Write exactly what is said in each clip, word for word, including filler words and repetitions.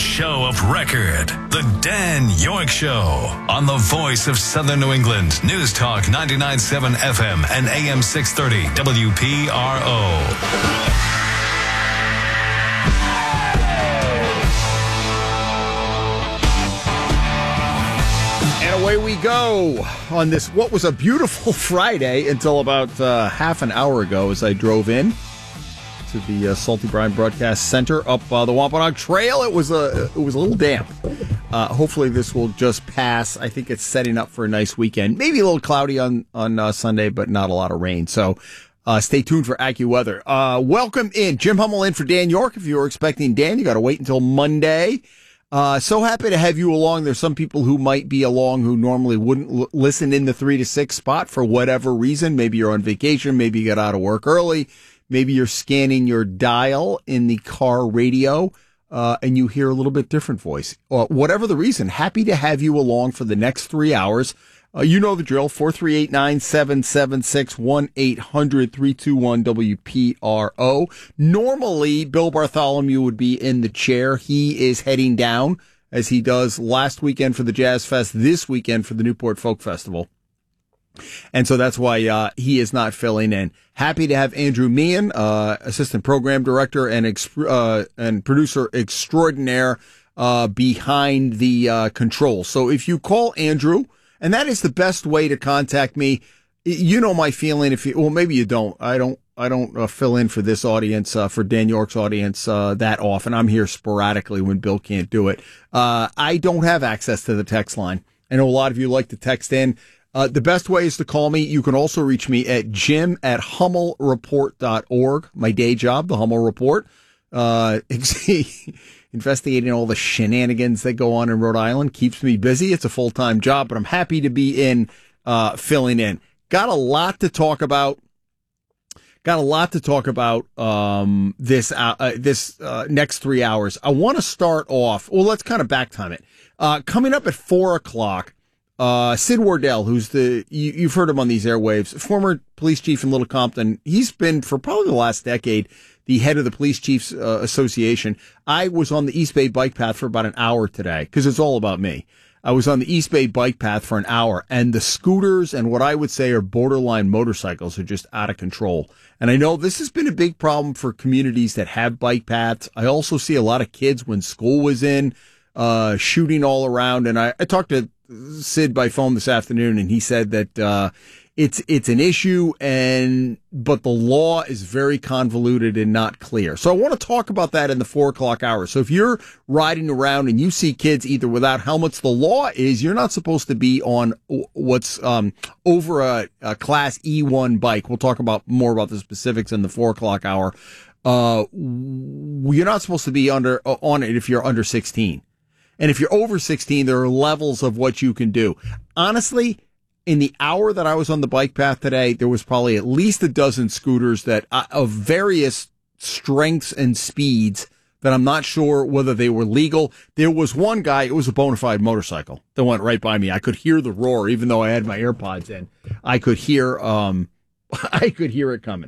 show of record. The Dan York Show on the voice of Southern New England. News Talk ninety-nine point seven F M and A M six thirty W P R O. Away we go on this, what was a beautiful Friday until about uh, half an hour ago as I drove in to the uh, Salty Brine Broadcast Center up uh, the Wampanoag Trail. It was a, it was a little damp. Uh, hopefully this will just pass. I think it's setting up for a nice weekend. Maybe a little cloudy on, on uh, Sunday, but not a lot of rain. So uh, stay tuned for AccuWeather. Uh, welcome in. Jim Hummel in for Dan York. If you were expecting Dan, you got to wait until Monday. Uh, so happy to have you along. There's some people who might be along who normally wouldn't l- listen in the three to six spot for whatever reason. Maybe you're on vacation. Maybe you got out of work early. Maybe you're scanning your dial in the car radio, uh, and you hear a little bit different voice. Uh, whatever the reason, happy to have you along for the next three hours. Uh, you know the drill, four three eight nine, seven seven six, one eight hundred, three two one W P R O. Normally, Bill Bartholomew would be in the chair. He is heading down, as he does last weekend for the Jazz Fest, this weekend for the Newport Folk Festival. And so that's why uh, he is not filling in. Happy to have Andrew Meehan, uh, Assistant Program Director and exp- uh, and Producer Extraordinaire, uh, behind the uh, controls. So if you call Andrew, and that is the best way to contact me. You know my feeling. If you, well, maybe you don't. I don't. I don't uh, fill in for this audience, uh, for Dan York's audience, uh, that often. I'm here sporadically when Bill can't do it. Uh, I don't have access to the text line. I know a lot of you like to text in. Uh, the best way is to call me. You can also reach me at jim at hummel report dot org. My day job, the Hummel Report. Uh, investigating all the shenanigans that go on in Rhode Island keeps me busy. It's a full-time job, but I'm happy to be in, uh, filling in. Got a lot to talk about. Got a lot to talk about, um, this, uh, uh this, uh, next three hours. I want to start off, well, let's kind of back time it. Uh, coming up at four o'clock, uh, Sid Wardell, who's the, you, you've heard him on these airwaves, former police chief in Little Compton. He's been for probably the last decade the head of the Police Chiefs uh, Association. I was on the East Bay bike path for about an hour today because it's all about me. I was on the East Bay bike path for an hour, and the scooters and what I would say are borderline motorcycles are just out of control. And I know this has been a big problem for communities that have bike paths. I also see a lot of kids when school was in, uh, shooting all around. And I, I talked to Sid by phone this afternoon, and he said that, uh, It's it's an issue, and but the law is very convoluted and not clear. So I want to talk about that in the four o'clock hour. So if you're riding around and you see kids either without helmets, the law is you're not supposed to be on what's um, over a, a Class E one bike. We'll talk about more about the specifics in the four o'clock hour. Uh, you're not supposed to be under on it if you're under sixteen, and if you're over sixteen, there are levels of what you can do. Honestly, in the hour that I was on the bike path today, there was probably at least a dozen scooters that uh, of various strengths and speeds that I'm not sure whether they were legal. There was one guy, it was a bona fide motorcycle that went right by me. I could hear the roar, even though I had my AirPods in. I could hear, um, I could hear it coming.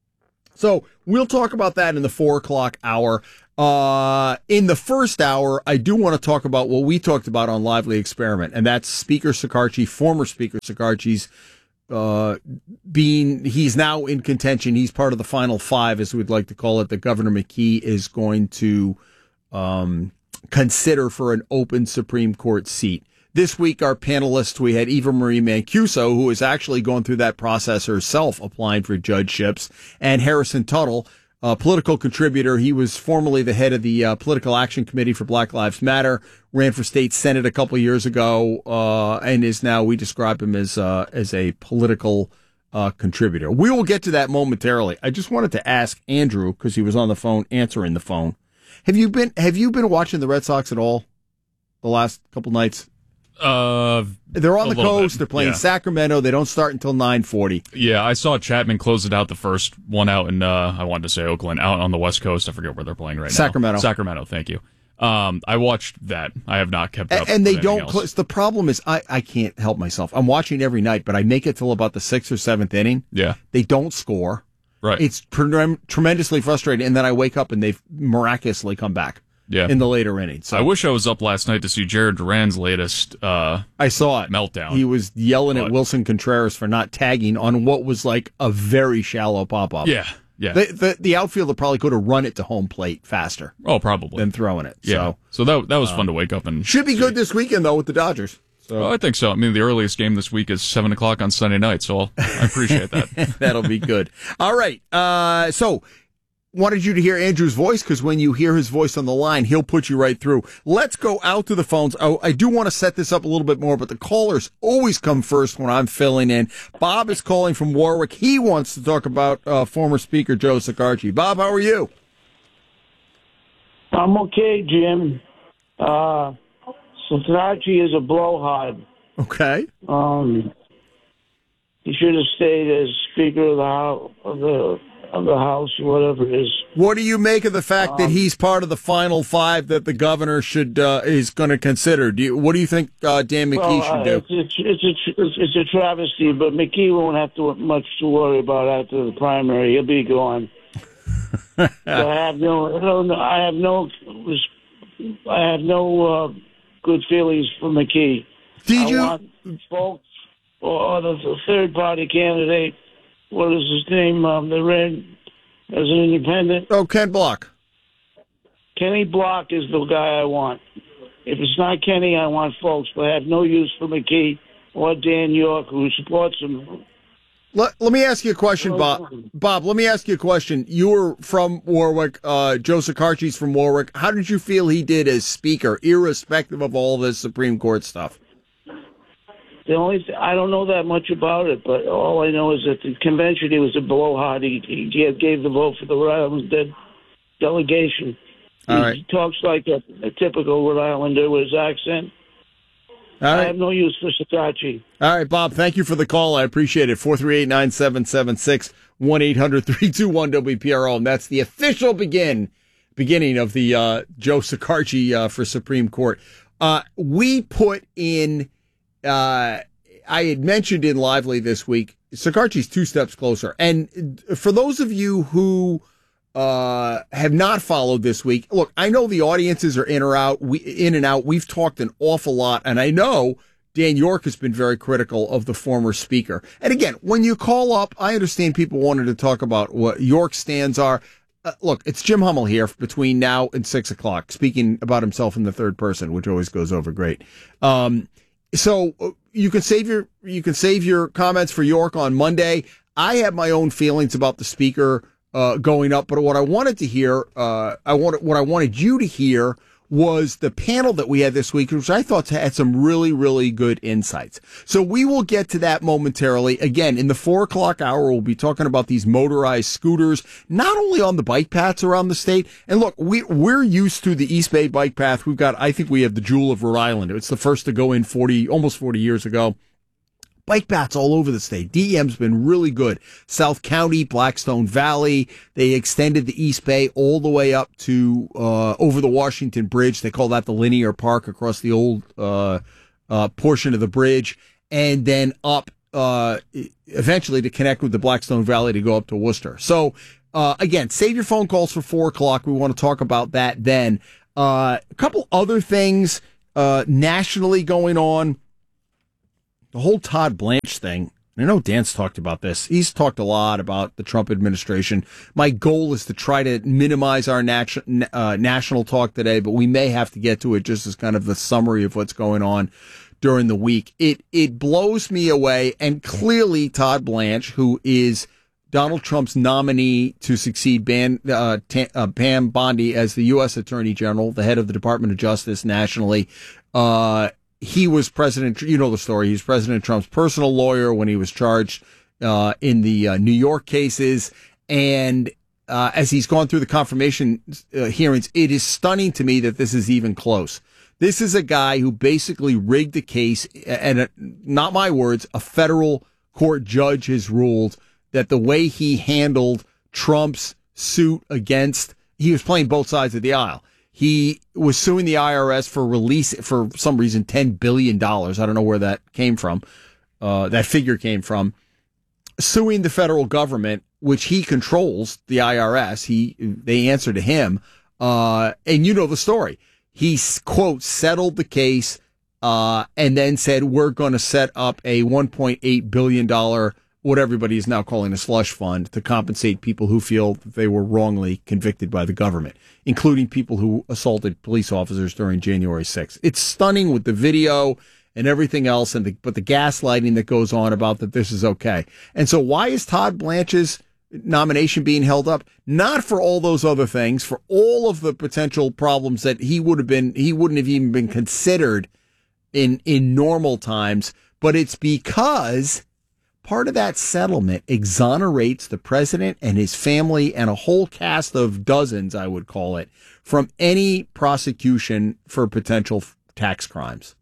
So we'll talk about that in the four o'clock hour. Uh, in the first hour, I do want to talk about what we talked about on Lively Experiment, and that's Speaker Shekarchi, former Speaker Shekarchi's, uh, being, he's now in contention. He's part of the final five, as we'd like to call it, that Governor McKee is going to, um, consider for an open Supreme Court seat. This week, our panelists, we had Eva Marie Mancuso, who is actually going through that process herself, applying for judgeships, and Harrison Tuttle, a political contributor. He was formerly the head of the uh, Political Action Committee for Black Lives Matter, ran for state senate a couple of years ago, uh, and is now, we describe him as uh, as a political uh, contributor. We will get to that momentarily. I just wanted to ask Andrew, because he was on the phone, answering the phone. Have you been Have you been watching the Red Sox at all the last couple nights? Uh, They're on the coast. Bit. They're playing yeah. Sacramento. They don't start until nine forty. Yeah, I saw Chapman close it out the first one out in, uh, I wanted to say Oakland, out on the West Coast. I forget where they're playing right Sacramento. now. Sacramento. Sacramento, thank you. Um, I watched that. I have not kept up. And, and they with don't. Cl- the problem is, I, I can't help myself. I'm watching every night, but I make it till about the sixth or seventh inning. Yeah. They don't score. Right. It's tre- tremendously frustrating. And then I wake up and they've miraculously come back. yeah. in the later innings. So I wish I was up last night to see Jared Duran's latest uh, I saw it. meltdown. He was yelling but, at Wilson Contreras for not tagging on what was like a very shallow pop-up. Yeah, yeah. The, the, the outfielder probably could have run it to home plate faster. Oh, probably. Than throwing it. Yeah. So, so that that was uh, fun to wake up and should be see. good this weekend, though, with the Dodgers. So. Oh, I think so. I mean, the earliest game this week is seven o'clock on Sunday night, so I'll, I appreciate that. That'll be good. All right. Uh, so, wanted you to hear Andrew's voice, because when you hear his voice on the line, he'll put you right through. Let's go out to the phones. Oh, I do want to set this up a little bit more, but the callers always come first when I'm filling in. Bob is calling from Warwick. He wants to talk about uh, former Speaker Joe Shekarchi. Bob, how are you? I'm okay, Jim. Uh, Shekarchi is a blowhard. Okay. Um, he should have stayed as Speaker of the House, of the of the House, or whatever it is. What do you make of the fact um, that he's part of the final five that the governor should uh, is going to consider? Do you, what do you think uh, Dan McKee well, should uh, do? It's, it's, it's, a, it's a travesty, but McKee won't have to much to worry about after the primary. He'll be gone. So I have no, I don't know- I have no, I have no uh, good feelings for McKee. Did I you? want folks or the, the third party candidate. What is his name? Um, they ran as an independent. Oh, Ken Block. Kenny Block is the guy I want. If it's not Kenny, I want folks, but I have no use for McKee or Dan York, who supports him. Let, let me ask you a question, Bob. Bob, let me ask you a question. You were from Warwick. Uh, Joe Shekarchi's from Warwick. How did you feel he did as Speaker, irrespective of all this Supreme Court stuff? The only th- I don't know that much about it, but all I know is that the convention, he was a blowhard. He, he gave, gave the vote for the Rhode Island de- delegation. All he, right. he talks like a, a typical Rhode Islander with his accent. All I right. have no use for Shekarchi. All right, Bob, thank you for the call. I appreciate it. four three eight, nine seven seven six, one eight hundred, three two one, W P R O. And that's the official begin beginning of the uh, Joe Shekarchi uh, for Supreme Court. Uh, we put in, uh, I had mentioned in Lively this week, Shekarchi's two steps closer. And for those of you who uh, have not followed this week, look, I know the audiences are in or out, we, in and out. We've talked an awful lot, and I know Dan York has been very critical of the former speaker. And again, when you call up, I understand people wanted to talk about what York's stands are. Uh, look, it's Jim Hummel here between now and six o'clock, speaking about himself in the third person, which always goes over great. Um, so uh, you can save your you can save your comments for York on Monday. I have my own feelings about the speaker uh, going up, but what I wanted to hear, uh, I wanted what I wanted you to hear was the panel that we had this week, which I thought had some really, really good insights. So we will get to that momentarily. Again, in the four o'clock hour, we'll be talking about these motorized scooters, not only on the bike paths around the state. And look, we, we're used to the East Bay bike path. We've got, I think we have the Jewel of Rhode Island. It's the first to go in forty, almost forty years ago. Bike paths all over the state. D M's been really good. South County, Blackstone Valley. They extended the East Bay all the way up to uh over the Washington Bridge. They call that the linear park across the old uh uh portion of the bridge, and then up uh eventually to connect with the Blackstone Valley to go up to Worcester. So uh again, save your phone calls for four o'clock. We want to talk about that then. Uh a couple other things uh nationally going on. The whole Todd Blanche thing, I know Dan's talked about this. He's talked a lot about the Trump administration. My goal is to try to minimize our natu- uh, national talk today, but we may have to get to it just as kind of the summary of what's going on during the week. It it blows me away, and clearly Todd Blanche, who is Donald Trump's nominee to succeed Ban, uh, T- uh, Pam Bondi as the U S Attorney General, the head of the Department of Justice nationally, uh, he was President, you know the story, he was President Trump's personal lawyer when he was charged uh, in the uh, New York cases. And uh, as he's gone through the confirmation uh, hearings, it is stunning to me that this is even close. This is a guy who basically rigged a case, and uh, not my words, a federal court judge has ruled that the way he handled Trump's suit against, he was playing both sides of the aisle. He was suing the I R S for release, for some reason, ten billion dollars. I don't know where that came from. Uh, that figure came from. Suing the federal government, which he controls, the I R S. He, they answer to him, Uh, and you know the story. He, quote, settled the case, uh, and then said, we're going to set up a one point eight billion dollars, what everybody is now calling a slush fund, to compensate people who feel that they were wrongly convicted by the government, including people who assaulted police officers during January sixth. It's stunning with the video and everything else, and the, but the gaslighting that goes on about that this is okay. And so why is Todd Blanche's nomination being held up? Not for all those other things, for all of the potential problems that he would have been, he wouldn't have even been considered in, in normal times, but it's because part of that settlement exonerates the president and his family and a whole cast of dozens, I would call it, from any prosecution for potential tax crimes.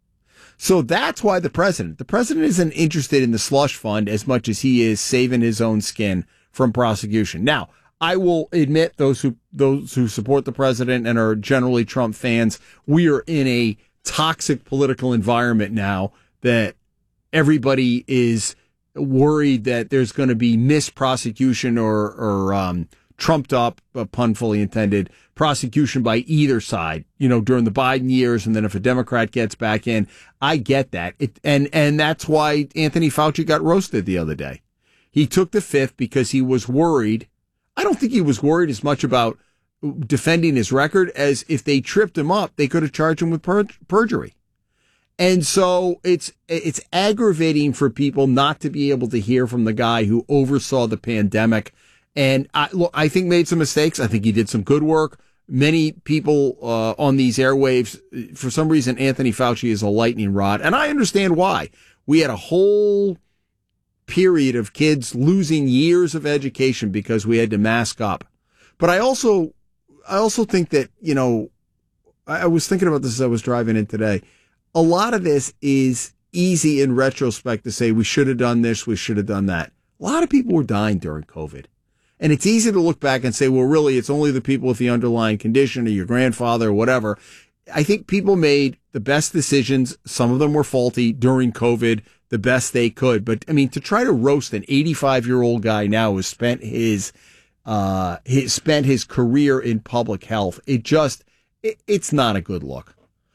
So that's why the president, the president isn't interested in the slush fund as much as he is saving his own skin from prosecution. Now, I will admit, those who, those who support the president and are generally Trump fans, we are in a toxic political environment now that everybody is worried that there's going to be misprosecution or, or, um, trumped up, a pun fully intended, prosecution by either side, you know, during the Biden years. And then if a Democrat gets back in, I get that. It, and, and that's why Anthony Fauci got roasted the other day. He took the fifth because he was worried. I don't think he was worried as much about defending his record as if they tripped him up, they could have charged him with per- perjury. And so it's, it's aggravating for people not to be able to hear from the guy who oversaw the pandemic. And I, look, I think made some mistakes. I think he did some good work. Many people uh, on these airwaves, for some reason, Anthony Fauci is a lightning rod. And I understand why. We had a whole period of kids losing years of education because we had to mask up. But I also, I also think that, you know, I, I was thinking about this as I was driving in today. A lot of this is easy in retrospect to say we should have done this, we should have done that. A lot of people were dying during COVID. And it's easy to look back and say, well, really, it's only the people with the underlying condition or your grandfather or whatever. I think people made the best decisions. Some of them were faulty during COVID, the best they could. But I mean, to try to roast an eighty-five year old guy now who spent his, uh, his, spent his career in public health, it just, it, it's not a good look.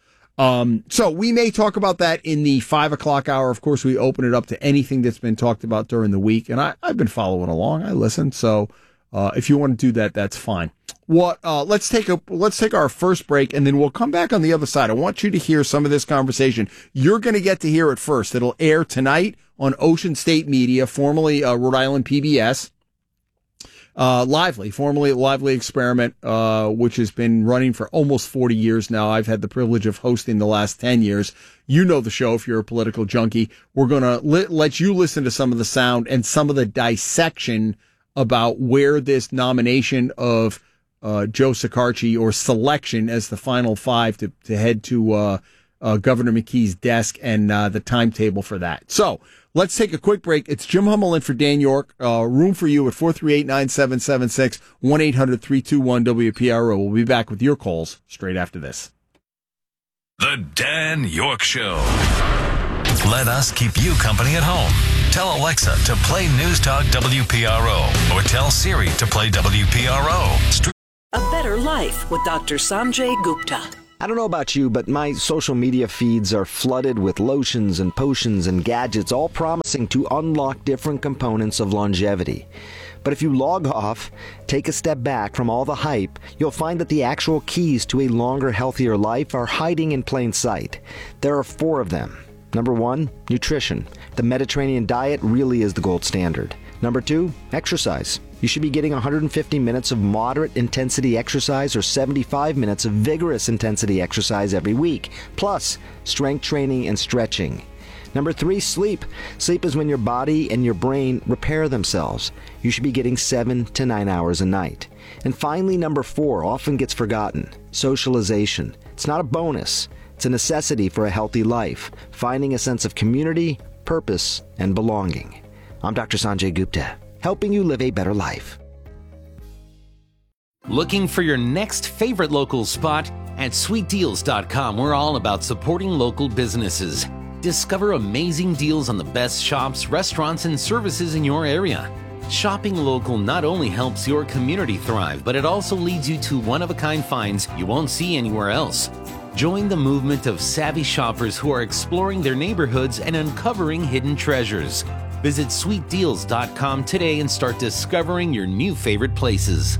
Um, so we may talk about that in the five o'clock hour. Of course, we open it up to anything that's been talked about during the week. And I, I've been following along. I listen. So, uh, if you want to do that, that's fine. What, uh, let's take a, let's take our first break and then we'll come back on the other side. I want you to hear some of this conversation. You're going to get to hear it first. It'll air tonight on Ocean State Media, formerly, uh, Rhode Island P B S. Uh, Lively, formerly Lively Experiment, uh, which has been running for almost forty years now. I've had the privilege of hosting the last ten years. You know the show if you're a political junkie. We're going to li- let you listen to some of the sound and some of the dissection about where this nomination of, uh, Joe Shekarchi, or selection as the final five to, to head to, uh, uh, Governor McKee's desk and, uh, the timetable for that. So, let's take a quick break. It's Jim Hummel in for Dan York. Uh, room for you at four three eight, nine seven seven six, one eight hundred, three two one, W P R O. We'll be back with your calls straight after this. The Dan York Show. Let us keep you company at home. Tell Alexa to play News Talk W P R O or tell Siri to play W P R O. St- A Better Life with Doctor Sanjay Gupta. I don't know about you, but my social media feeds are flooded with lotions and potions and gadgets, all promising to unlock different components of longevity. But if you log off, take a step back from all the hype, you'll find that the actual keys to a longer, healthier life are hiding in plain sight. There are four of them. Number one, nutrition. The Mediterranean diet really is the gold standard. Number two, exercise. You should be getting one hundred fifty minutes of moderate intensity exercise or seventy-five minutes of vigorous intensity exercise every week, plus strength training and stretching. Number three, sleep. Sleep is when your body and your brain repair themselves. You should be getting seven to nine hours a night. And finally, number four, often gets forgotten, socialization. It's not a bonus. It's a necessity for a healthy life, finding a sense of community, purpose, and belonging. I'm Doctor Sanjay Gupta, helping you live a better life. Looking for your next favorite local spot? At sweet deals dot com, we're all about supporting local businesses. Discover amazing deals on the best shops, restaurants, and services in your area. Shopping local not only helps your community thrive, but it also leads you to one-of-a-kind finds you won't see anywhere else. Join the movement of savvy shoppers who are exploring their neighborhoods and uncovering hidden treasures. Visit sweet deals dot com today and start discovering your new favorite places.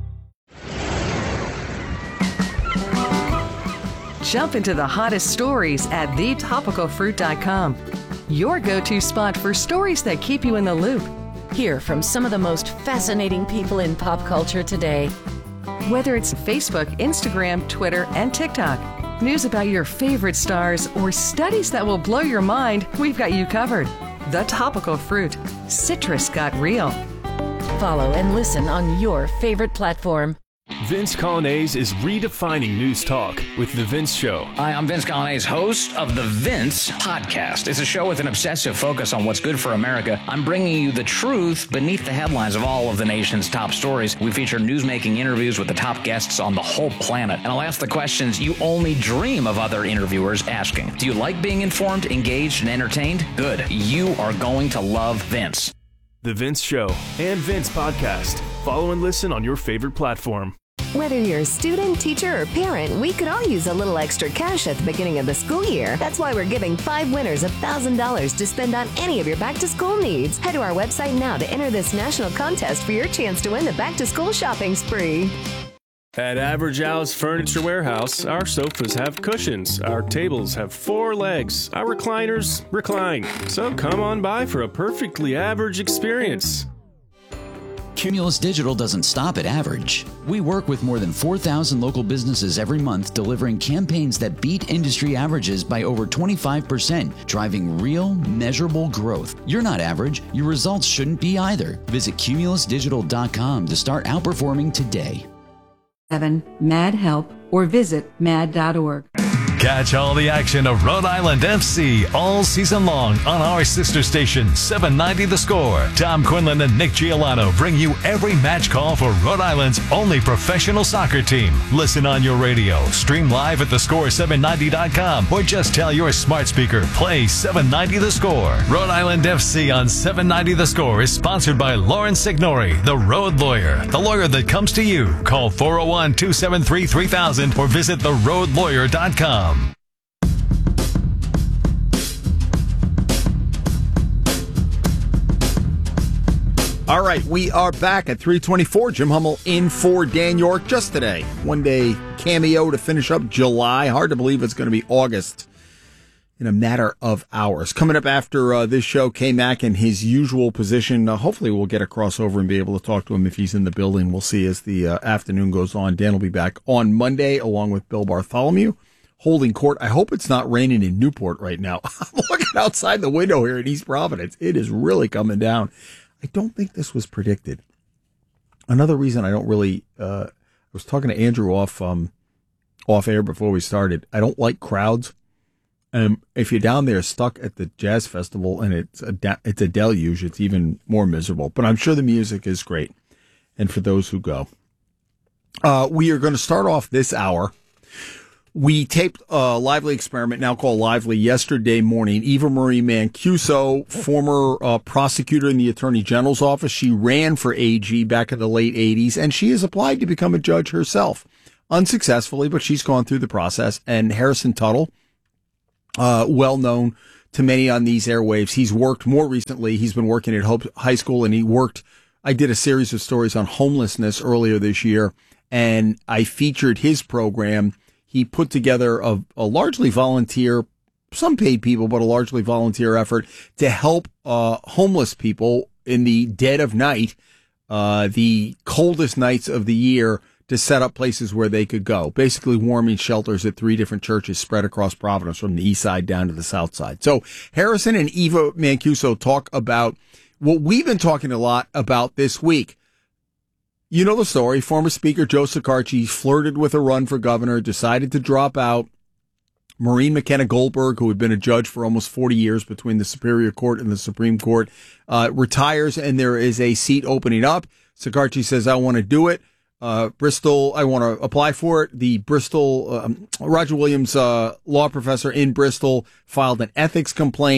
Jump into the hottest stories at the topical fruit dot com. Your go-to spot for stories that keep you in the loop. Hear from some of the most fascinating people in pop culture today. Whether it's Facebook, Instagram, Twitter, and TikTok, news about your favorite stars, or studies that will blow your mind, we've got you covered. The Topical Fruit. Citrus got real. Follow and listen on your favorite platform. Vince Colonnese is redefining news talk with The Vince Show. Hi, I'm Vince Colonnese, host of The Vince Podcast. It's a show with an obsessive focus on what's good for America. I'm bringing you the truth beneath the headlines of all of the nation's top stories. We feature newsmaking interviews with the top guests on the whole planet. And I'll ask the questions you only dream of other interviewers asking. Do you like being informed, engaged, and entertained? Good. You are going to love Vince. The Vince Show and Vince Podcast. Follow and listen on your favorite platform. Whether you're a student, teacher, or parent, we could all use a little extra cash at the beginning of the school year. That's why we're giving five winners one thousand dollars to spend on any of your back-to-school needs. Head to our website now to enter this national contest for your chance to win the back-to-school shopping spree. At Average Al's Furniture Warehouse, our sofas have cushions, our tables have four legs, our recliners recline. So come on by for a perfectly average experience. Cumulus Digital doesn't stop at average. We work with more than four thousand local businesses every month, delivering campaigns that beat industry averages by over twenty-five percent, driving real, measurable growth. You're not average. Your results shouldn't be either. Visit cumulus digital dot com to start outperforming today. seven MAD Help or visit mad dot org. Catch all the action of Rhode Island F C all season long on our sister station, seven ninety The Score. Tom Quinlan and Nick Giolano bring you every match call for Rhode Island's only professional soccer team. Listen on your radio, stream live at the score seven ninety dot com, or just tell your smart speaker, play seven ninety The Score. Rhode Island F C on seven ninety The Score is sponsored by Lauren Signori, the road lawyer, the lawyer that comes to you. Call four oh one, two seven three, three thousand or visit the road lawyer dot com. All right, we are back at three twenty-four. Jim Hummel in for Dan York just today. One day cameo to finish up July. Hard to believe it's going to be August in a matter of hours. Coming up after uh, this show, K-Mac in his usual position. Uh, hopefully we'll get a crossover and be able to talk to him if he's in the building. We'll see as the uh, afternoon goes on. Dan will be back on Monday along with Bill Bartholomew holding court. I hope it's not raining in Newport right now. I'm looking outside the window here in East Providence. It is really coming down. I don't think this was predicted. Another reason I don't really, uh, I was talking to Andrew off, um, off air before we started. I don't like crowds. Um, if you're down there stuck at the jazz festival and it's a, da- it's a deluge, it's even more miserable, but I'm sure the music is great. And for those who go, uh, we are going to start off this hour. We taped a Lively experiment, now called Lively, yesterday morning. Eva Marie Mancuso, former uh, prosecutor in the Attorney General's office. She ran for A G back in the late eighties, and she has applied to become a judge herself. Unsuccessfully, but she's gone through the process. And Harrison Tuttle, uh, well known to many on these airwaves. He's worked more recently. He's been working at Hope High School, and he worked, I did a series of stories on homelessness earlier this year, and I featured his program. He put together a, a largely volunteer, some paid people, but a largely volunteer effort to help uh, homeless people in the dead of night, uh, the coldest nights of the year, to set up places where they could go. Basically warming shelters at three different churches spread across Providence from the east side down to the south side. So Harrison and Eva Mancuso talk about what we've been talking a lot about this week. You know the story. Former Speaker Joe Shekarchi flirted with a run for governor, decided to drop out. Maureen McKenna Goldberg, who had been a judge for almost forty years between the Superior Court and the Supreme Court, uh, retires, and there is a seat opening up. Shekarchi says, I want to do it. Uh, Bristol, I want to apply for it. The Bristol, um, Roger Williams, uh, law professor in Bristol, filed an ethics complaint.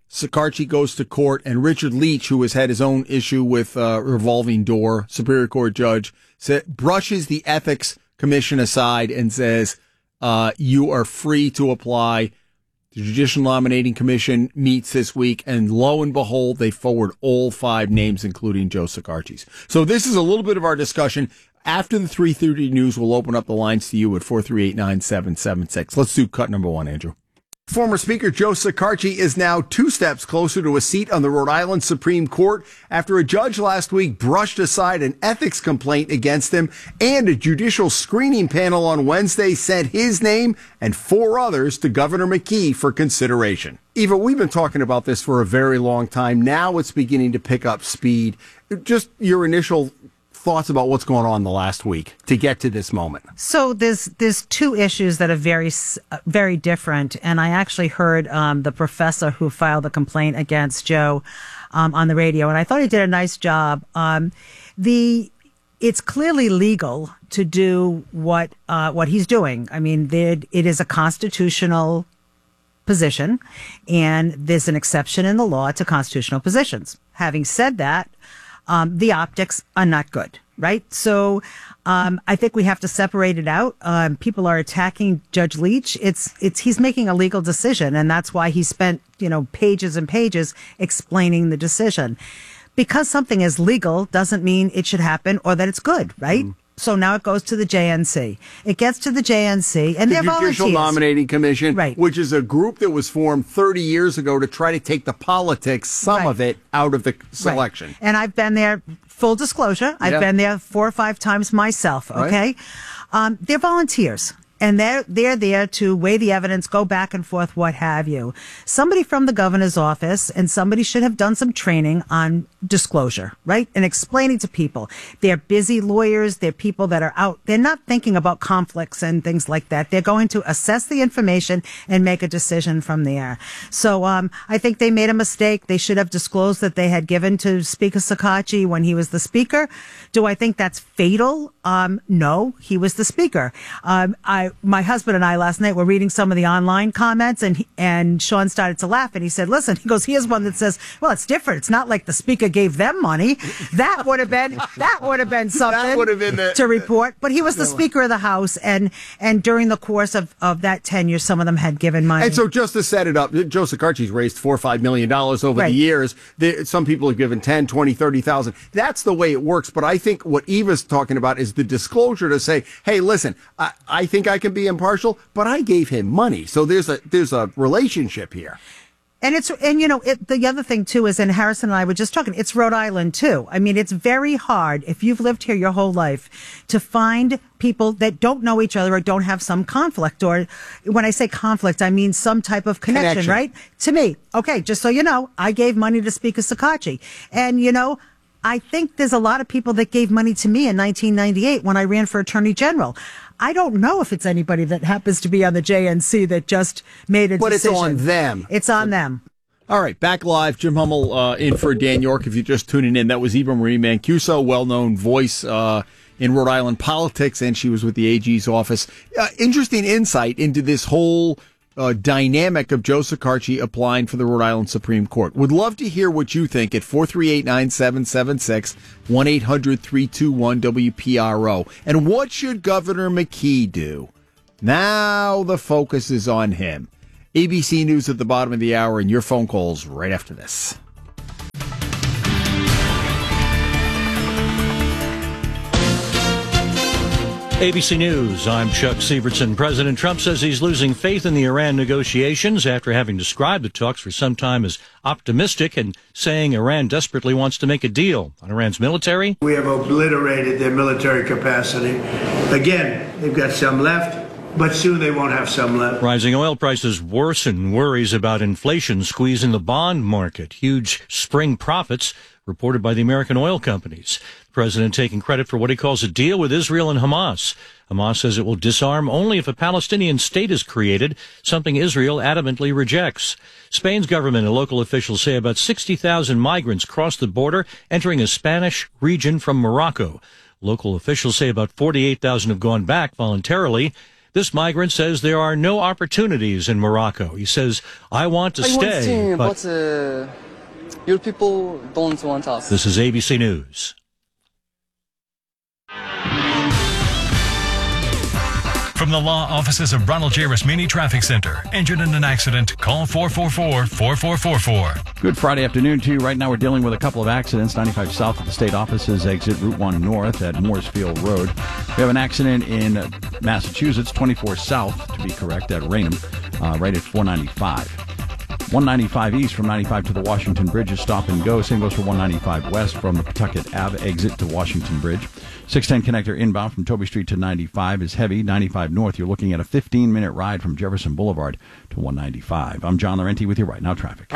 Sakarchi goes to court, and Richard Leach, who has had his own issue with uh, revolving door, Superior Court judge, sa- brushes the Ethics Commission aside and says, uh, you are free to apply. The Judicial Nominating Commission meets this week, and lo and behold, they forward all five names, including Joe Sakarchi's. So this is a little bit of our discussion. After the three thirty news, we'll open up the lines to you at four three eight, nine seven seven six. Let's do cut number one, Andrew. Former Speaker Joe Sakarchi is now two steps closer to a seat on the Rhode Island Supreme Court after a judge last week brushed aside an ethics complaint against him, and a judicial screening panel on Wednesday sent his name and four others to Governor McKee for consideration. Eva, we've been talking about this for a very long time. Now it's beginning to pick up speed. Just your initial thoughts about what's going on the last week to get to this moment. So there's there's two issues that are very very different, and I actually heard um, the professor who filed the complaint against Joe um, on the radio, and I thought he did a nice job. Um, the it's clearly legal to do what uh, what he's doing. I mean, it is a constitutional position, and there's an exception in the law to constitutional positions. Having said that, Um, the optics are not good, right? So um, I think we have to separate it out. Um, people are attacking Judge Leach. It's it's he's making a legal decision, and that's why he spent you know pages and pages explaining the decision. Because something is legal doesn't mean it should happen or that it's good, right? Mm. So now it goes to the J N C. It gets to the J N C, and the they're volunteers. Judicial Nominating Commission, right. which is a group that was formed thirty years ago to try to take the politics, some right. of it, out of the selection. Right. And I've been there, full disclosure, I've yeah. been there four or five times myself, okay? Right. Um, they're volunteers. And they're, they're there to weigh the evidence, go back and forth, what have you. Somebody from the governor's office and somebody should have done some training on disclosure, right? And explaining to people. They're busy lawyers. They're people that are out. They're not thinking about conflicts and things like that. They're going to assess the information and make a decision from there. So um, I think they made a mistake. They should have disclosed that they had given to Speaker Sakarchi when he was the speaker. Do I think that's fatal? Um, no, he was the speaker. Um, I My husband and I last night were reading some of the online comments, and he, and Sean started to laugh, and he said, listen, he goes, here's one that says, well, it's different. It's not like the speaker gave them money. That would have been, that would have been something that would have been the, to report. But he was the Speaker of the House, and, and during the course of, of that tenure, some of them had given money. And so just to set it up, Joe Sakarchi's raised four or five million dollars over right. the years. There, some people have given ten, twenty, thirty thousand. That's the way it works. But I think what Eva's talking about is the disclosure to say, hey, listen, I, I think I can be impartial, but I gave him money. So there's a there's a relationship here. And it's, and you know, it, the other thing too is, and Harrison and I were just talking, it's Rhode Island too. I mean, it's very hard if you've lived here your whole life to find people that don't know each other or don't have some conflict. Or when I say conflict, I mean some type of connection, connection. right? To me. Okay. Just so you know, I gave money to Speaker Sakarchi, and you know, I think there's a lot of people that gave money to me in nineteen ninety-eight when I ran for Attorney General. I don't know if it's anybody that happens to be on the J N C that just made a but decision. But it's on them. It's on them. All right, back live. Jim Hummel uh, in for Dan York. If you're just tuning in, that was Eva Marie Mancuso, well-known voice uh, in Rhode Island politics, and she was with the A G's office. Uh, interesting insight into this whole Uh, dynamic of Joe Sakarchi applying for the Rhode Island Supreme Court. Would love to hear what you think at four three eight, nine seven seven six, one eight hundred, three two one, W P R O. And what should Governor McKee do? Now the focus is on him. A B C News at the bottom of the hour, and your phone calls right after this. A B C News, I'm Chuck Sievertson. President Trump says he's losing faith in the Iran negotiations after having described the talks for some time as optimistic and saying Iran desperately wants to make a deal on Iran's military. We have obliterated their military capacity. Again, they've got some left, but soon they won't have some left. Rising oil prices worsen worries about inflation squeezing the bond market. Huge spring profits reported by the American oil companies. The president taking credit for what he calls a deal with Israel and Hamas. Hamas says it will disarm only if a Palestinian state is created, something Israel adamantly rejects. Spain's government and local officials say about sixty thousand migrants crossed the border, entering a Spanish region from Morocco. Local officials say about forty-eight thousand have gone back voluntarily. This migrant says there are no opportunities in Morocco. He says, I want to I stay, want to, but... but uh, your people don't want us. This is A B C News. From the law offices of Ronald J. Rasmini Traffic Center. Injured in an accident? Call four four four, four four four four. Good Friday afternoon to you. Right now we're dealing with a couple of accidents. ninety-five south at the state offices, exit Route one north at Mooresfield Road. We have an accident in Massachusetts, twenty-four south to be correct, at Raynham, uh, right at four ninety-five. one ninety-five east from ninety-five to the Washington Bridge is stop and go. Same goes for one ninety-five west from the Pawtucket Ave exit to Washington Bridge. six ten connector inbound from Toby Street to ninety-five is heavy. ninety-five north, you're looking at a fifteen-minute ride from Jefferson Boulevard to one ninety-five. I'm John Laurenti with you right now, traffic.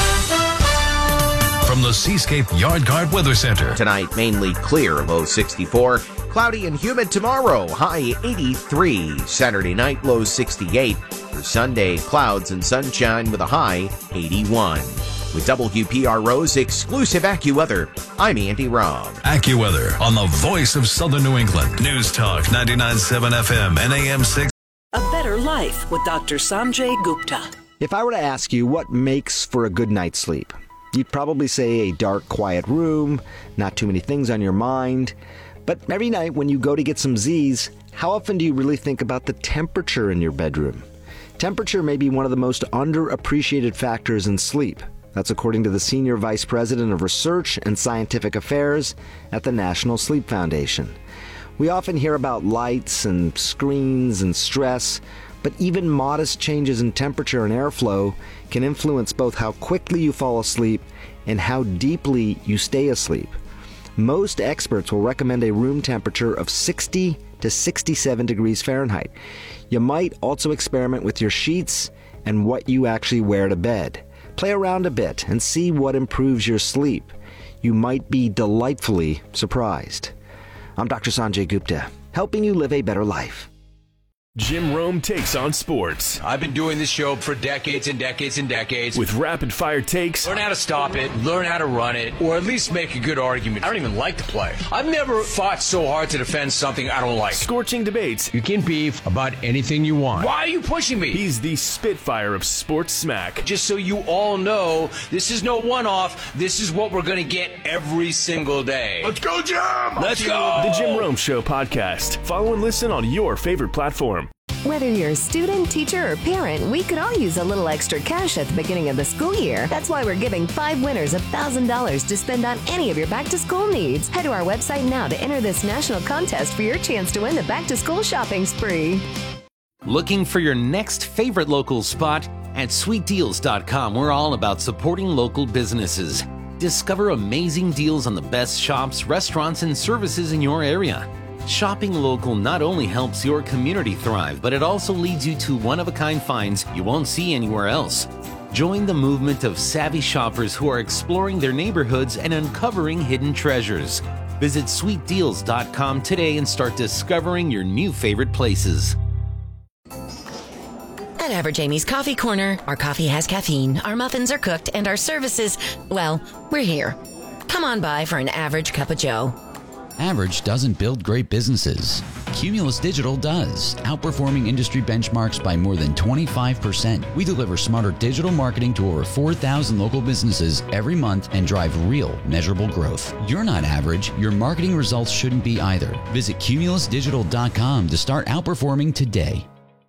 From the Seascape Yard Guard Weather Center. Tonight, mainly clear, low sixty-four. Cloudy and humid tomorrow, high eighty-three. Saturday night, low sixty-eight. For Sunday, clouds and sunshine with a high eighty-one. With W P R O's exclusive AccuWeather, I'm Andy Robb. AccuWeather on the voice of Southern New England. News Talk ninety-nine point seven F M and A M six. A better life with Doctor Sanjay Gupta. If I were to ask you what makes for a good night's sleep, you'd probably say a dark, quiet room, not too many things on your mind. But every night when you go to get some Z's, how often do you really think about the temperature in your bedroom? Temperature may be one of the most underappreciated factors in sleep. That's according to the Senior Vice President of Research and Scientific Affairs at the National Sleep Foundation. We often hear about lights and screens and stress, but even modest changes in temperature and airflow can influence both how quickly you fall asleep and how deeply you stay asleep. Most experts will recommend a room temperature of sixty to sixty-seven degrees Fahrenheit. You might also experiment with your sheets and what you actually wear to bed. Play around a bit and see what improves your sleep. You might be delightfully surprised. I'm Doctor Sanjay Gupta, helping you live a better life. Jim Rome takes on sports. I've been doing this show for decades and decades and decades. With rapid-fire takes. Learn how to stop it, learn how to run it, or at least make a good argument. I don't even like to play. I've never fought so hard to defend something I don't like. Scorching debates. You can beef about anything you want. Why are you pushing me? He's the Spitfire of sports smack. Just so you all know, this is no one-off. This is what we're going to get every single day. Let's go, Jim! Let's go! The Jim Rome Show podcast. Follow and listen on your favorite platform. Whether you're a student, teacher, or parent, we could all use a little extra cash at the beginning of the school year. That's why we're giving five winners one thousand dollars to spend on any of your back-to-school needs. Head to our website now to enter this national contest for your chance to win the back-to-school shopping spree. Looking for your next favorite local spot? At sweet deals dot com, we're all about supporting local businesses. Discover amazing deals on the best shops, restaurants, and services in your area. Shopping local not only helps your community thrive, but it also leads you to one-of-a-kind finds you won't see anywhere else. Join the movement of savvy shoppers who are exploring their neighborhoods and uncovering hidden treasures. Visit sweet deals dot com today and start discovering your new favorite places. At Average Amy's Coffee Corner, our coffee has caffeine, our muffins are cooked, and our services, well, we're here. Come on by for an average cup of joe. Average doesn't build great businesses. Cumulus Digital does, outperforming industry benchmarks by more than twenty-five percent. We deliver smarter digital marketing to over four thousand local businesses every month and drive real, measurable growth. You're not average. Your marketing results shouldn't be either. Visit cumulus digital dot com to start outperforming today.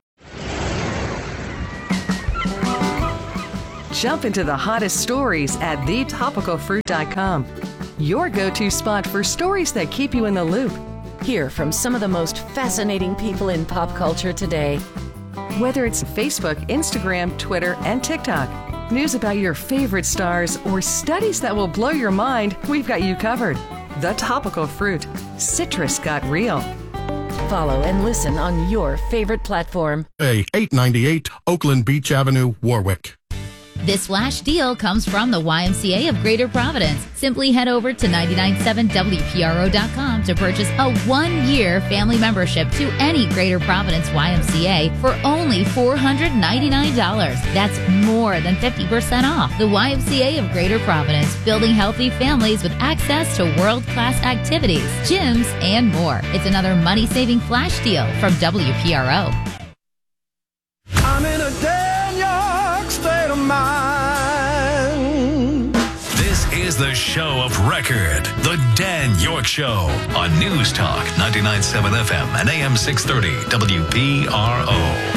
Jump into the hottest stories at the topical fruit dot com. Your go-to spot for stories that keep you in the loop. Hear from some of the most fascinating people in pop culture today. Whether it's Facebook, Instagram, Twitter, and TikTok, news about your favorite stars, or studies that will blow your mind, we've got you covered. The Topical Fruit. Citrus got real. Follow and listen on your favorite platform. A eight ninety-eight Oakland Beach Avenue, Warwick. This flash deal comes from the Y M C A of Greater Providence. Simply head over to ninety-nine point seven W P R O dot com to purchase a one-year family membership to any Greater Providence Y M C A for only four hundred ninety-nine dollars. That's more than fifty percent off. The Y M C A of Greater Providence, building healthy families with access to world-class activities, gyms, and more. It's another money-saving flash deal from W P R O. the show of record, The Dan York Show, on News Talk ninety-nine point seven F M and A M six thirty W P R O.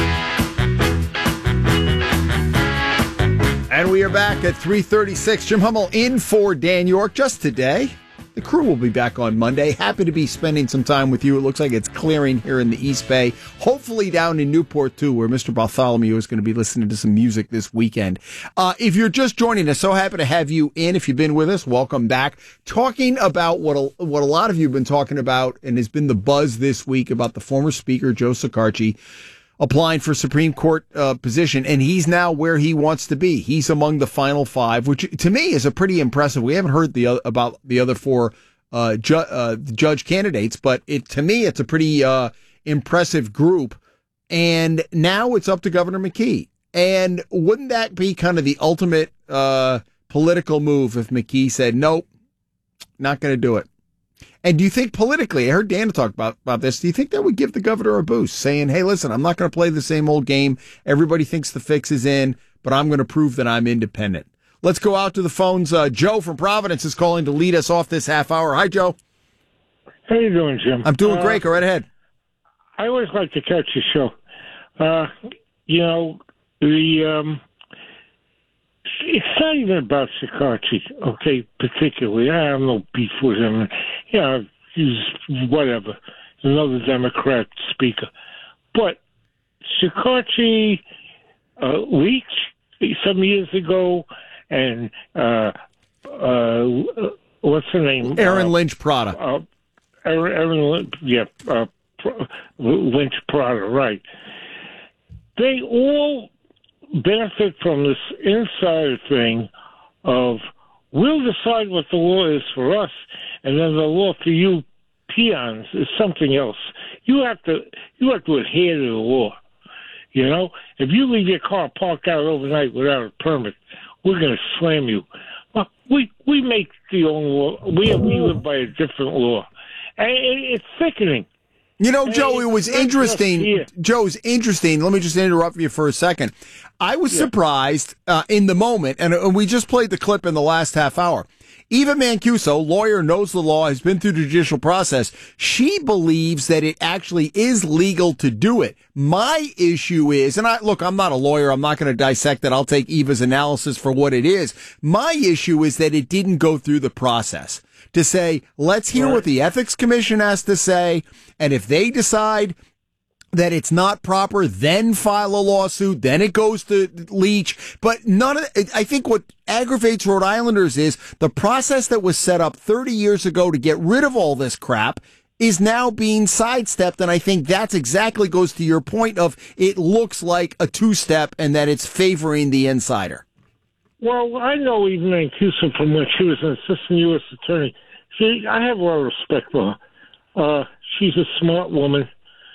And we are back at three thirty-six. Jim Hummel in for Dan York just today. The crew will be back on Monday. Happy to be spending some time with you. It looks like it's clearing here in the East Bay. Hopefully down in Newport, too, where Mister Bartholomew is going to be listening to some music this weekend. Uh, if you're just joining us, so happy to have you in. If you've been with us, welcome back. Talking about what a, what a lot of you have been talking about and has been the buzz this week about the former Speaker, Joe Shekarchi, applying for Supreme Court uh, position, and he's now where he wants to be. He's among the final five, which to me is a pretty impressive. We haven't heard the about the other four uh, ju- uh, judge candidates, but it to me it's a pretty uh, impressive group. And now it's up to Governor McKee. And wouldn't that be kind of the ultimate uh, political move if McKee said, nope, not going to do it? And do you think politically, I heard Dan talk about, about this, do you think that would give the governor a boost, saying, hey, listen, I'm not going to play the same old game. Everybody thinks the fix is in, but I'm going to prove that I'm independent. Let's go out to the phones. Uh, Joe from Providence is calling to lead us off this half hour. Hi, Joe. How you doing, Jim? I'm doing uh, great. Go right ahead. I always like to catch your show. Uh, you know, the... Um, It's not even about Shekarchi, okay, particularly. I have no beef with him. You know, he's whatever, another Democrat speaker. But Shekarchi uh, leaked some years ago, and uh, uh, what's her name? Erin uh, Lynch Prada. Uh, Erin, Erin Lynch, yeah, uh, Lynch Prada, right. They all benefit from this insider thing of we'll decide what the law is for us, and then the law for you peons is something else. You have to you have to adhere to the law. You know, if you leave your car parked out overnight without a permit, we're going to slam you. Well, we we make the own law. We we live by a different law, and it's sickening. You know, Joe, it was interesting. Joe, it's interesting. Let me just interrupt you for a second. I was yeah. surprised uh, in the moment, and uh, we just played the clip in the last half hour. Eva Mancuso, lawyer, knows the law, has been through the judicial process. She believes that it actually is legal to do it. My issue is, and I look, I'm not a lawyer. I'm not going to dissect it. I'll take Eva's analysis for what it is. My issue is that it didn't go through the process to say, let's hear what the Ethics Commission has to say, and if they decide that it's not proper, then file a lawsuit, then it goes to Leach. But none of I think what aggravates Rhode Islanders is the process that was set up thirty years ago to get rid of all this crap is now being sidestepped, and I think that's exactly goes to your point of it looks like a two-step and that it's favoring the insider. Well, I know even Mancuso from when she was an assistant U S attorney. She, I have a lot of respect for her. Uh, she's a smart woman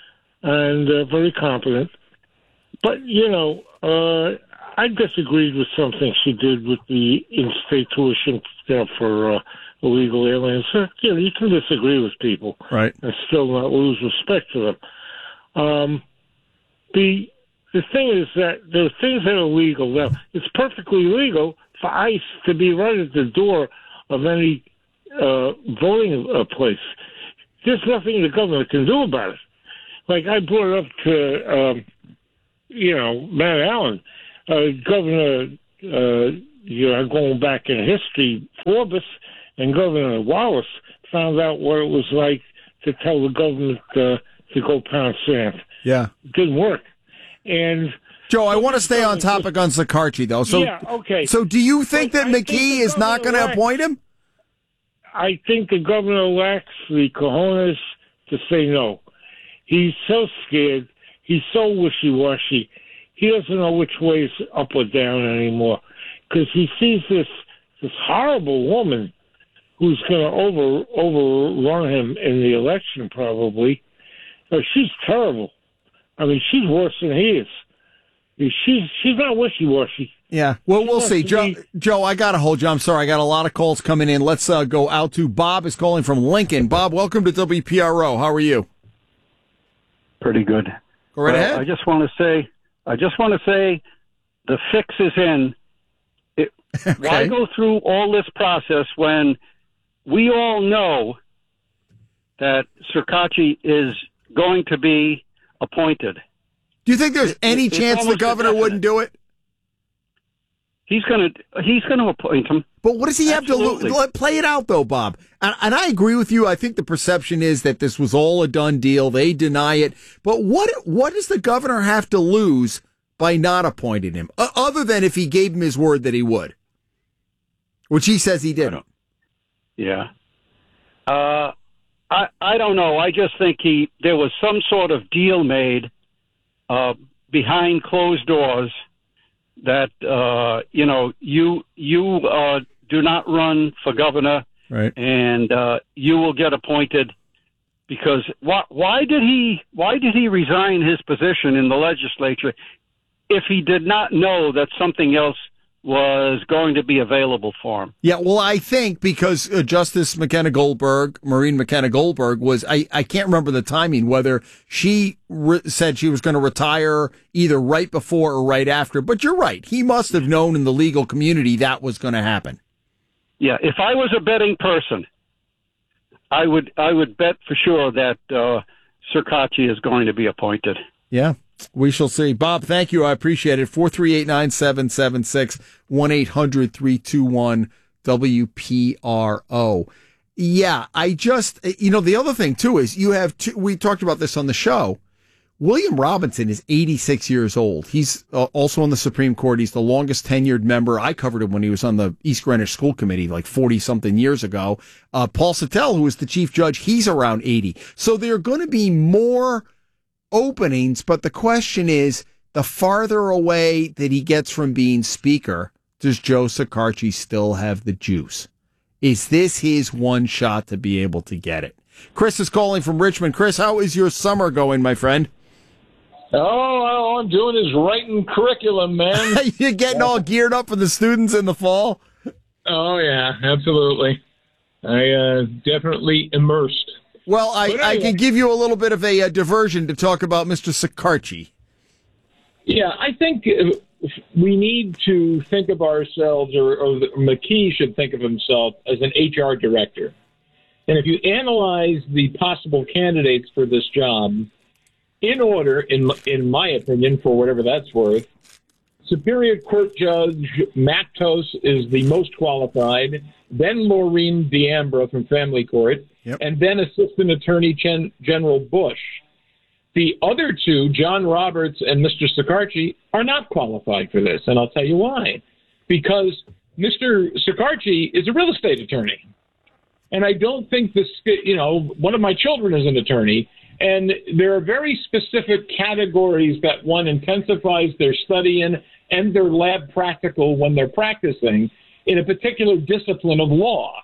and uh, very competent. But, you know, uh, I disagreed with something she did with the in-state tuition you know, for uh, illegal aliens. So, you know, you can disagree with people right. and still not lose respect to them. Um, the the thing is that there are things that are legal. Now, it's perfectly legal for ICE to be right at the door of any uh, voting uh, place. There's nothing the governor can do about it. Like I brought it up to, um, you know, Matt Allen, uh, Governor, uh, you know, going back in history, Forbes and Governor Wallace found out what it was like to tell the government uh, to go pound sand. Yeah. It didn't work. And Joe, I want to stay on topic on Shekarchi, though. So, yeah, okay. So do you think but that I McKee think is not going to appoint him? I think the governor lacks the cojones to say no. He's so scared. He's so wishy-washy. He doesn't know which way is up or down anymore because he sees this this horrible woman who's going to over overrun him in the election probably. Uh, she's terrible. I mean, she's worse than he is. She's she's not wishy-washy. Yeah, well, we'll see. Joe, be... Joe, I got to hold you. I'm sorry. I got a lot of calls coming in. Let's uh, go out to Bob is calling from Lincoln. Bob, welcome to W P R O. How are you? Pretty good. Go right well, ahead. I just want to say, I just want to say, the fix is in. It, Okay. Why go through all this process when we all know that Shekarchi is going to be appointed? Do you think there's any it, chance the governor wouldn't do it? He's going to he's going to appoint him. But what does he Absolutely. have to lo- play it out, though, Bob? And, and I agree with you. I think the perception is that this was all a done deal. They deny it. But what what does the governor have to lose by not appointing him, uh, other than if he gave him his word that he would? Which he says he didn't. Yeah. Uh, I I don't know. I just think he there was some sort of deal made uh, behind closed doors that uh, you know you you uh, do not run for governor, right? And uh, you will get appointed. Because why why did he why did he resign his position in the legislature if he did not know that something else was going to be available for him? Yeah, well, I think because uh, Justice McKenna Goldberg, Maureen McKenna Goldberg, was, I, I can't remember the timing, whether she re- said she was going to retire either right before or right after. But you're right. He must have known in the legal community that was going to happen. Yeah, if I was a betting person, I would I would bet for sure that uh, Shekarchi is going to be appointed. Yeah. We shall see. Bob, thank you. I appreciate it. four three eight, nine seven seven six, one eight hundred, three two one, W P R O. Yeah, I just, you know, the other thing, too, is you have, two, we talked about this on the show. William Robinson is eighty-six years old. He's uh, also on the Supreme Court. He's the longest tenured member. I covered him when he was on the East Greenwich School Committee like forty-something years ago. Uh, Paul Sattel, who was the chief judge, he's around eighty. So there are going to be more openings, but the question is, the farther away that he gets from being speaker, does Joe Shekarchi still have the juice? Is this his one shot to be able to get it? Chris is calling from Richmond. Chris, how is your summer going, my friend? Oh, all I'm doing is writing curriculum, man. You're getting all geared up for the students in the fall? Oh, yeah, absolutely. I uh, definitely immersed. Well, I, anyway, I can give you a little bit of a, a diversion to talk about Mister Shekarchi. Yeah, I think we need to think of ourselves, or, or McKee should think of himself as an H R director. And if you analyze the possible candidates for this job, in order, in in my opinion, for whatever that's worth, Superior Court Judge Matos is the most qualified, then Maureen D'Ambra from Family Court, yep. and then Assistant Attorney Gen- General Bush. The other two, John Roberts and Mister Shekarchi, are not qualified for this, and I'll tell you why. Because Mister Shekarchi is a real estate attorney. And I don't think this, you know, one of my children is an attorney, and there are very specific categories that one intensifies their study in and their lab practical when they're practicing in a particular discipline of law.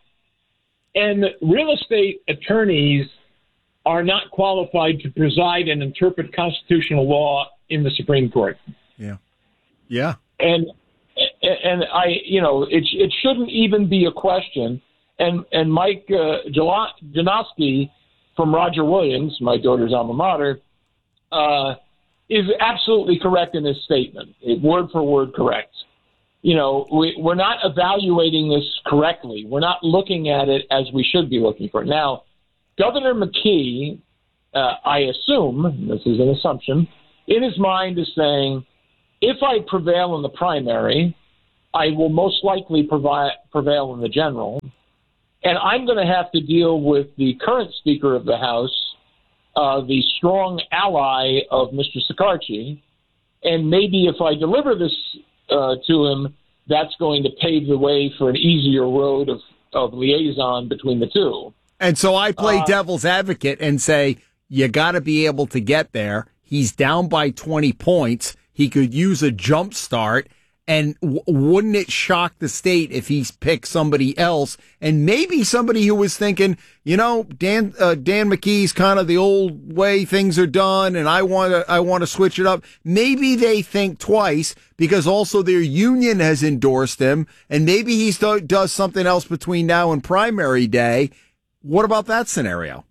And real estate attorneys are not qualified to preside and interpret constitutional law in the Supreme Court. Yeah. Yeah. And, and I, you know, it, it shouldn't even be a question. And and Mike uh, Janowski from Roger Williams, my daughter's alma mater, uh, is absolutely correct in his statement, it, word for word correct. You know, we, we're not evaluating this correctly. We're not looking at it as we should be looking for it. Now, Governor McKee, uh, I assume, this is an assumption, in his mind is saying, if I prevail in the primary, I will most likely provide, prevail in the general. And I'm going to have to deal with the current Speaker of the House, uh, the strong ally of Mister Shekarchi. And maybe if I deliver this uh, to him, that's going to pave the way for an easier road of, of liaison between the two. And so I play uh, devil's advocate and say, you got to be able to get there. He's down by twenty points. He could use a jump start. And w- wouldn't it shock the state if he's picked somebody else, and maybe somebody who was thinking, you know, Dan uh, Dan McKee's kind of the old way things are done, and I want to I want to switch it up. Maybe they think twice because also their union has endorsed him, and maybe he do- does something else between now and primary day. What about that scenario?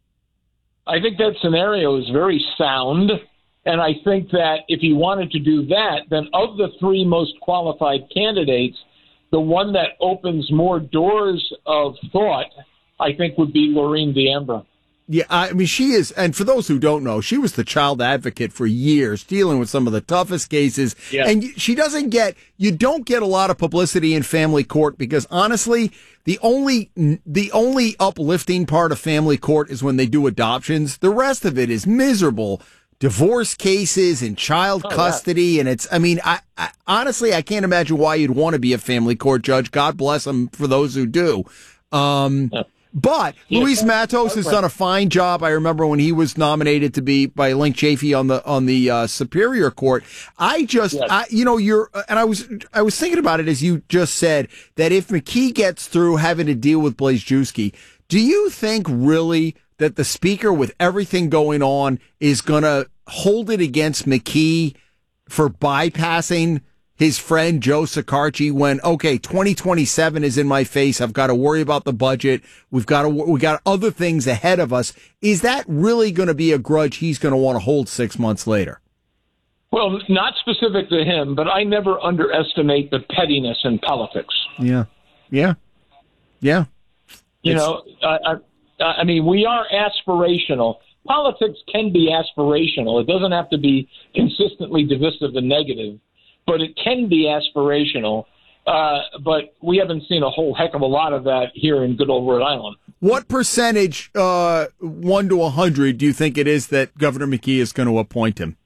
I think that scenario is very sound. And I think that if he wanted to do that, then of the three most qualified candidates, the one that opens more doors of thought, I think, would be Laureen D'Ambra. Yeah, I mean, she is, and for those who don't know, she was the child advocate for years, dealing with some of the toughest cases. Yeah. And she doesn't get, you don't get a lot of publicity in family court because honestly, the only, the only uplifting part of family court is when they do adoptions. The rest of it is miserable. Divorce cases and child oh, custody. Yeah. And it's, I mean, I, I honestly, I can't imagine why you'd want to be a family court judge. God bless them for those who do. Um, yeah. But yeah. Luis Matos has done a fine job. I remember when he was nominated to be by Link Chafee on the on the uh, Superior Court. I just, yes. I, you know, you're, and I was I was thinking about it as you just said that if McKee gets through having to deal with Blazejewski, do you think really that the Speaker, with everything going on, is going to hold it against McKee for bypassing his friend Joe Sakarchi when, okay, twenty twenty-seven is in my face. I've got to worry about the budget. We've got to, we got other things ahead of us. Is that really going to be a grudge he's going to want to hold six months later? Well, not specific to him, but I never underestimate the pettiness in politics. Yeah. Yeah. Yeah. You it's, know, I, I, I mean, we are aspirational. Politics can be aspirational. It doesn't have to be consistently divisive and negative. But it can be aspirational, uh, but we haven't seen a whole heck of a lot of that here in good old Rhode Island. What percentage, uh, one to a hundred, do you think it is that Governor McKee is going to appoint him?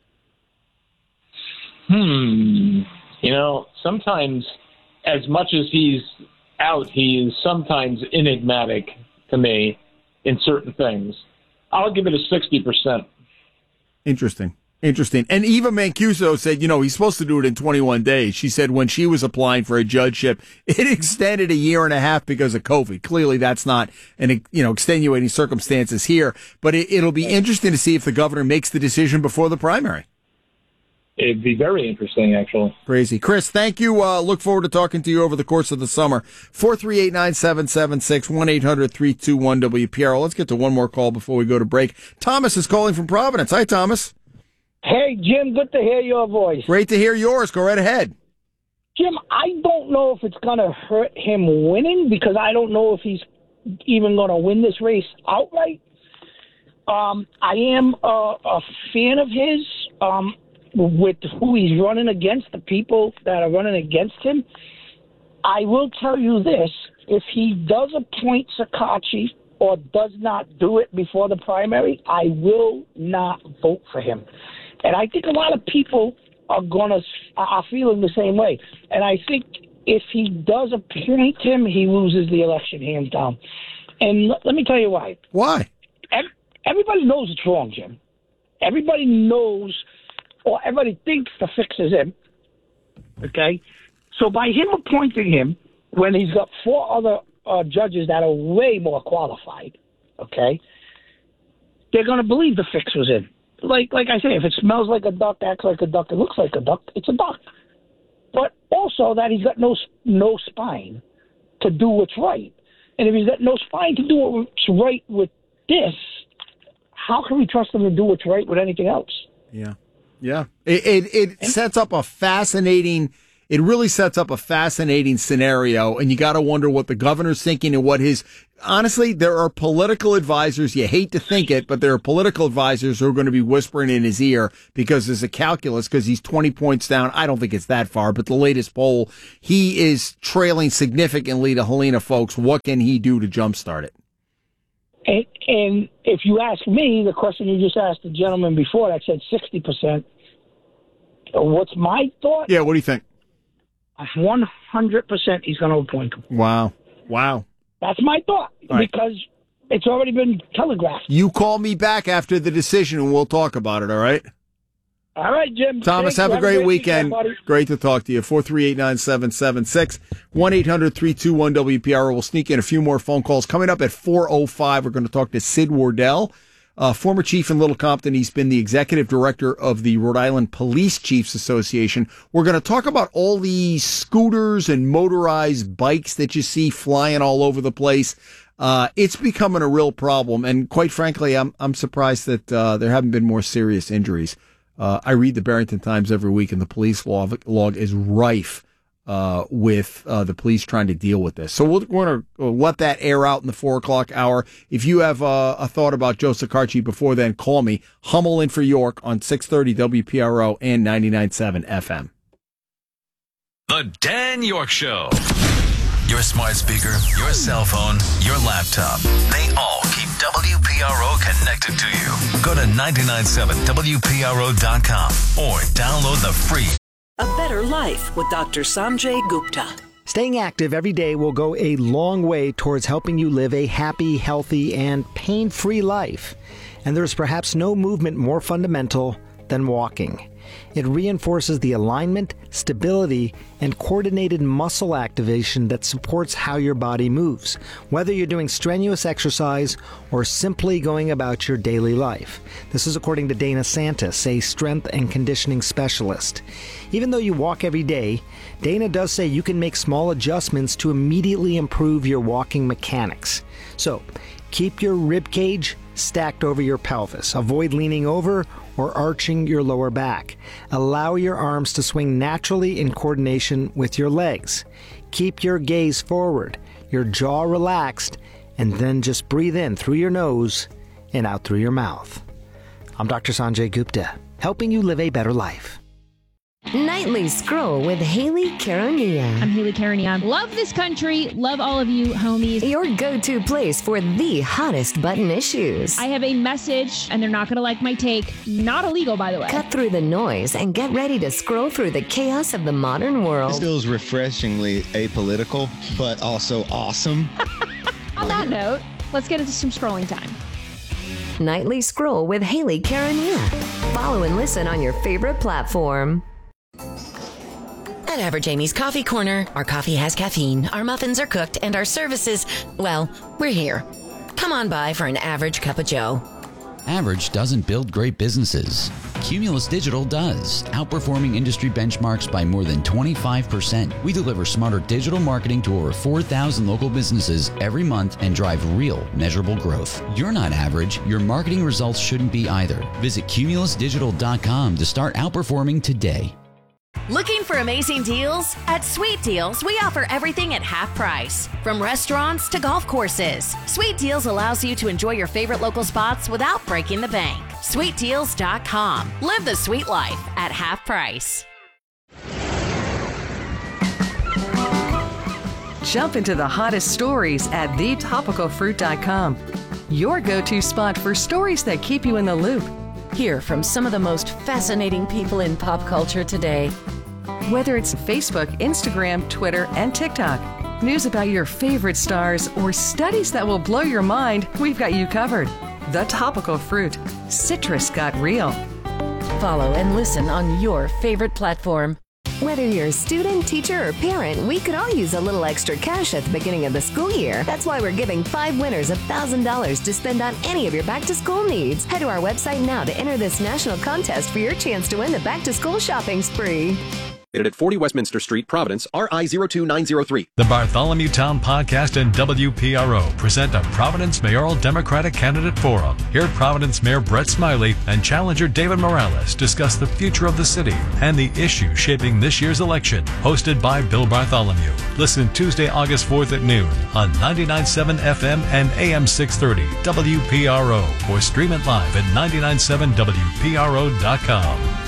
Hmm. You know, sometimes, as much as he's out, he is sometimes enigmatic to me in certain things. I'll give it a sixty percent. Interesting. Interesting. And Eva Mancuso said, you know, he's supposed to do it in twenty-one days. She said when she was applying for a judgeship, it extended a year and a half because of COVID. Clearly, that's not an, you know, extenuating circumstances here. But it, it'll be interesting to see if the governor makes the decision before the primary. It'd be very interesting, actually. Crazy. Chris, thank you. Uh, look forward to talking to you over the course of the summer. four three eight, nine seven seven six, one eight hundred, three two one, W P R O. Let's get to one more call before we go to break. Thomas is calling from Providence. Hi, Thomas. Hey, Jim, good to hear your voice. Great to hear yours. Go right ahead. Jim, I don't know if it's going to hurt him winning because I don't know if he's even going to win this race outright. Um, I am a, a fan of his um, with who he's running against, the people that are running against him. I will tell you this. If he does appoint Sakarchi or does not do it before the primary, I will not vote for him. And I think a lot of people are gonna are feeling the same way. And I think if he does appoint him, he loses the election hands down. And l- let me tell you why. Why? Ev- everybody knows it's wrong, Jim. Everybody knows, or everybody thinks the fix is him. Okay, so by him appointing him when he's got four other uh, judges that are way more qualified, okay, they're gonna believe the fix was him. Like like I say, if it smells like a duck, acts like a duck, it looks like a duck, it's a duck. But also that he's got no no spine to do what's right. And if he's got no spine to do what's right with this, how can we trust him to do what's right with anything else? Yeah. Yeah. It it, it sets up a fascinating It really sets up a fascinating scenario, and you got to wonder what the governor's thinking and what his. Honestly, there are political advisors. You hate to think it, but there are political advisors who are going to be whispering in his ear because there's a calculus because he's twenty points down. I don't think it's that far, but the latest poll, he is trailing significantly to Helena Foulkes. What can he do to jumpstart it? And, and if you ask me, the question you just asked the gentleman before that said sixty percent, what's my thought? Yeah, what do you think? one hundred percent he's going to appoint him. Wow. Wow. That's my thought right. because it's already been telegraphed. You call me back after the decision and we'll talk about it, all right? All right, Jim. Thomas, have, have a great, great weekend. weekend great to talk to you. four three eight, nine seven seven six, one eight hundred, three two one, W P R O. We'll sneak in a few more phone calls. Coming up at four oh five, we're going to talk to Sid Wardell. Uh, former chief in Little Compton. He's been the executive director of the Rhode Island Police Chiefs Association. We're going to talk about all these scooters and motorized bikes that you see flying all over the place. Uh, it's becoming a real problem. And quite frankly, I'm, I'm surprised that, uh, there haven't been more serious injuries. Uh, I read the Barrington Times every week and the police log, log is rife, uh, with uh, the police trying to deal with this. So we'll, we're going to let that air out in the four o'clock hour. If you have uh, a thought about Joe Sacarchi before then, call me. Hummel in for York on six thirty W P R O and ninety-nine point seven F M. The Dan York Show. Your smart speaker, your cell phone, your laptop. They all keep W P R O connected to you. Go to nine nine seven W P R O dot com or download the free A Better Life with Doctor Sanjay Gupta. Staying active every day will go a long way towards helping you live a happy, healthy, and pain-free life. And there's perhaps no movement more fundamental than walking. It reinforces the alignment, stability, and coordinated muscle activation that supports how your body moves, whether you're doing strenuous exercise or simply going about your daily life. This is according to Dana Santis, a strength and conditioning specialist. Even though you walk every day, Dana does say you can make small adjustments to immediately improve your walking mechanics. So, keep your rib cage stacked over your pelvis. Avoid leaning over or arching your lower back. Allow your arms to swing naturally in coordination with your legs. Keep your gaze forward, your jaw relaxed, and then just breathe in through your nose and out through your mouth. I'm Doctor Sanjay Gupta, helping you live a better life. Nightly Scroll with Haley Karonia. I'm Haley Karonia. Love this country. Love all of you, homies. Your go-to place for the hottest button issues. I have a message, and they're not going to like my take. Not illegal, by the way. Cut through the noise and get ready to scroll through the chaos of the modern world. This feels refreshingly apolitical, but also awesome. On that note, let's get into some scrolling time. Nightly Scroll with Haley Karonia. Follow and listen on your favorite platform. At Average Amy's Coffee Corner, our coffee has caffeine, our muffins are cooked, and our services, well, we're here. Come on by for an average cup of joe. Average doesn't build great businesses. Cumulus Digital does, outperforming industry benchmarks by more than twenty-five percent. We deliver smarter digital marketing to over four thousand local businesses every month and drive real, measurable growth. You're not average. Your marketing results shouldn't be either. Visit cumulus digital dot com to start outperforming today. Looking for amazing deals? At Sweet Deals, we offer everything at half price. From restaurants to golf courses, Sweet Deals allows you to enjoy your favorite local spots without breaking the bank. sweet deals dot com. Live the sweet life at half price. Jump into the hottest stories at the topical fruit dot com. Your go-to spot for stories that keep you in the loop. Hear from some of the most fascinating people in pop culture today. Whether it's Facebook, Instagram, Twitter, and TikTok, news about your favorite stars, or studies that will blow your mind, we've got you covered. The Topical Fruit. Citrus got real. Follow and listen on your favorite platform. Whether you're a student, teacher, or parent, we could all use a little extra cash at the beginning of the school year. That's why we're giving five winners one thousand dollars to spend on any of your back-to-school needs. Head to our website now to enter this national contest for your chance to win the back-to-school shopping spree. At forty Westminster Street, Providence, R I zero two nine zero three. The Bartholomew Town Podcast and W P R O present a Providence Mayoral Democratic Candidate Forum. Hear Providence Mayor Brett Smiley and challenger David Morales discuss the future of the city and the issues shaping this year's election. Hosted by Bill Bartholomew. Listen Tuesday, August fourth at noon on ninety-nine point seven F M and A M six thirty W P R O or stream it live at ninety-nine point seven W P R O dot com.